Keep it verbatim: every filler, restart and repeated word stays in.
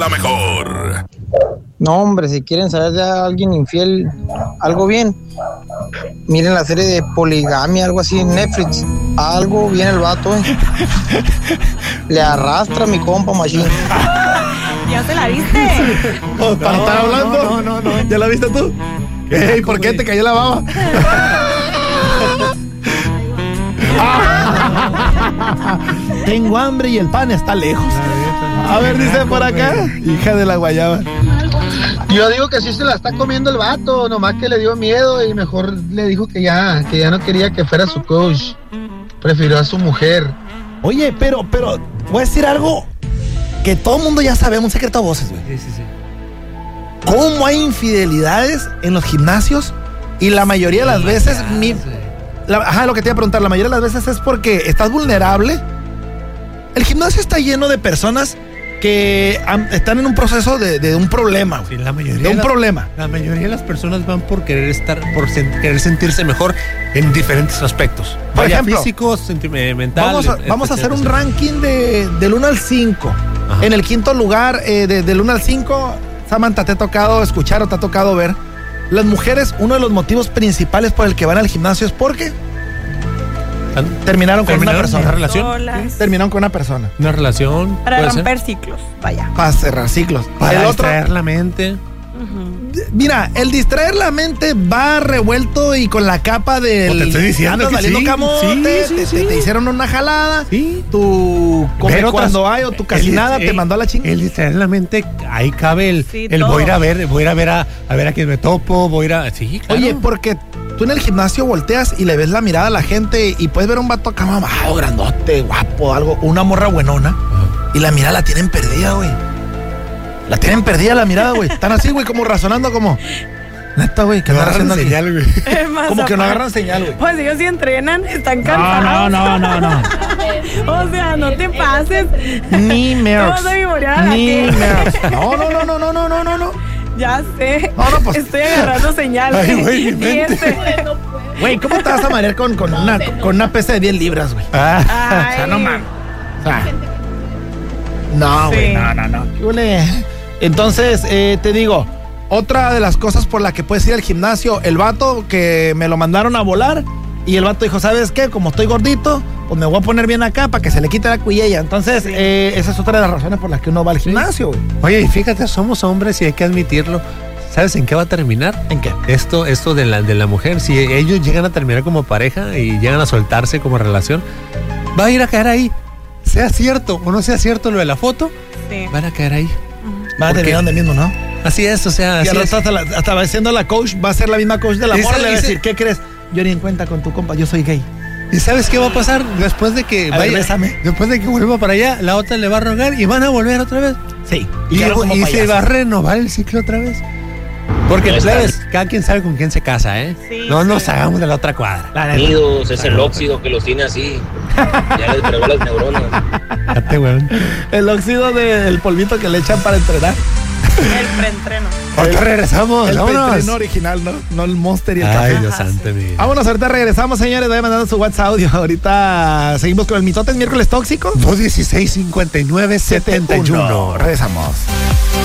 La mejor. No, hombre, si quieren saber de alguien infiel, algo bien, miren la serie de Poligamia, algo así en Netflix. Algo bien el vato, eh. Le arrastra a mi compa machín. ¿Ya se la viste? Oh, ¿para No, estar hablando? no, no, no. ¿Ya la viste tú? Ey, ¿por qué te cayó la baba? Tengo hambre y el pan está lejos. A ver, dice por acá, hija de la guayaba. Yo digo que sí se la está comiendo el vato, nomás que le dio miedo y mejor le dijo que ya, que ya no quería que fuera su coach. Prefirió a su mujer. Oye, pero, pero, voy a decir algo que todo el mundo ya sabe, un secreto a voces, güey. Sí, sí, sí. ¿Cómo hay infidelidades en los gimnasios? Y la mayoría de las veces, mi, la, ajá, lo que te iba a preguntar, la mayoría de las veces es porque estás vulnerable. El gimnasio está lleno de personas que han, están en un proceso de, de un problema, güey. Sí, la mayoría de un la, problema. La mayoría de las personas van por querer estar, por sen, querer sentirse mejor en diferentes aspectos. Por Vaya, ejemplo, físico, sentimental. Vamos a, vamos a hacer un ranking de, del uno al cinco. Ajá. En el quinto lugar, eh, de, del uno al cinco, Samantha, te ha tocado escuchar o te ha tocado ver. Las mujeres, uno de los motivos principales por el que van al gimnasio es porque terminaron con una persona. Una relación. Solas. Terminaron con una persona. Una relación. Para puede romper ser. ciclos, vaya. Para cerrar ciclos. Para el otro, distraer la mente. Uh-huh. mira, el distraer la mente va revuelto y con la capa del. Oh, te estoy diciendo andas que valiendo sí, camote, sí, te, sí, te- sí. te hicieron una jalada. Sí. Tu come Ver otras- cuando hay o tu casi el- nada te el- mandó a la chingada. El distraer la mente, ahí cabe el, Sí, el todo. voy a ir a ver, voy a ir a ver a, a ver a quién me topo, voy a ir a. Sí, claro. Oye, porque tú en el gimnasio volteas y le ves la mirada a la gente y puedes ver a un vato acá mamado, grandote, guapo, algo, una morra buenona, Ajá. y la mirada la tienen perdida, güey. La tienen perdida la mirada, güey. Están así, güey, como razonando como... Neta, güey, que No no agarran haciendo aquí? señal, güey. Es más, Como que no aparte. agarran señal, güey. Pues ellos sí entrenan, están No, cansados. no, no, no, no. O sea, no te pases. Ni Te mercs. vas a vivorear a la Ni gente. mercs. No, no, no, no, no, no, no, no, no. Ya sé. No, no, pues- Estoy agarrando señales. Ay, güey, mi Y mente. este- Güey, ¿cómo te vas a marear con, con, una, con una pesa de diez libras, güey? Ah, Ay. O sea, no mames. O sea, no, güey, Sí. no, no, no. ¿Qué huele? Entonces, eh, te digo, otra de las cosas por la que puedes ir al gimnasio, el vato que me lo mandaron a volar y el vato dijo, ¿sabes qué? Como estoy gordito, pues me voy a poner bien acá para que se le quite la cuillella. Entonces, eh, esa es otra de las razones por las que uno va al gimnasio, güey. Oye, y fíjate, somos hombres y hay que admitirlo. ¿Sabes en qué va a terminar? ¿En qué? Esto, esto de la, de la mujer, si ellos llegan a terminar como pareja y llegan a soltarse como relación, va a ir a caer ahí. Sea cierto o no sea cierto lo de la foto, Sí. van a caer ahí. Va a ¿Por qué? terminar donde mismo, ¿no? Así es, o sea, Y así al es. rato hasta, la- hasta va siendo la coach, va a ser la misma coach de la Esa- morra, le va a ese- decir, ¿qué crees? Yo ni en cuenta con tu compa, yo soy gay. ¿Y sabes qué va a pasar? Después de que A ver, bésame. después de que vuelva para allá, la otra le va a rogar y van a volver otra vez. Sí. Y, quedaron como y se payasos. va a renovar el ciclo otra vez. Porque, plebes, cada quien sabe con quién se casa, ¿eh? Sí, no sí. nos hagamos de la otra cuadra. La neta. Unidos, es el óxido que los tiene así. Ya les fregó las neuronas. Fíjate, weón. El óxido del polvito que le echan para entrenar. El preentreno. Ahorita regresamos, El vámonos. preentreno original, ¿no? No el Monster y el Ay, café. Dios Ajá, santo, sí. mi vida. Vámonos, ahorita regresamos, señores. Vayan mandando su WhatsApp audio. Ahorita seguimos con el mitote miércoles tóxico. dos dieciséis cincuenta y nueve setenta y uno. Regresamos.